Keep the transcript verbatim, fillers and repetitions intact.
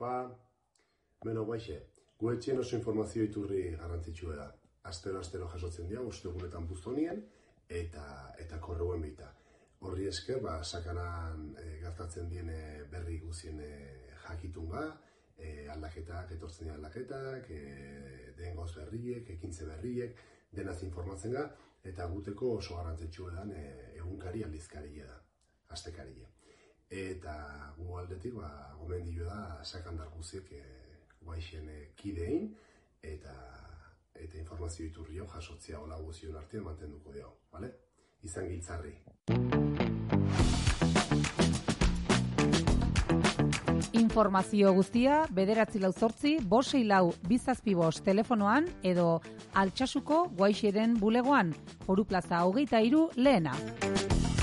pa... Beno, baixe, guetxen oso informazio iturri garrantzitsua da. Astero-astero jasotzen dira, ostegunetan buztonien, eta, eta korreuen bita. Horri esker, ba, sakanan e, gertatzen diene berri guzien e, jakitun ga, e, aldaketak, etortzen dira aldaketak, e, den gauz berriek, ekintze berriek, denaz informatzen ga, eta guteko oso garrantzitsua da e, egunkari aldizkaria da, astekaria. Eta gu aldetik, ba, gomendio da sakandar guziek e, guaixen e, kidein, eta, eta informazio iturrio jasotzea hola guzion artean mantenduko dio, bale? Izan giltzarri. Informazio guztia bederatzi lau zortzi, bost sei lau bizazpi bost telefonoan edo Altsasuko Guaixeren bulegoan, Foru Plaza hogeita hiru lehena.